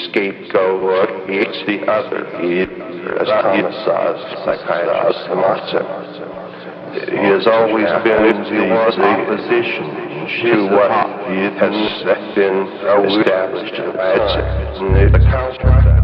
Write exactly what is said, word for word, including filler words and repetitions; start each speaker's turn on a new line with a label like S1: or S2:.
S1: scapegoat, hates the other. He, as Thomas says, psychiatrist Thomas, he has always been the, the opposition to what has been established in the counter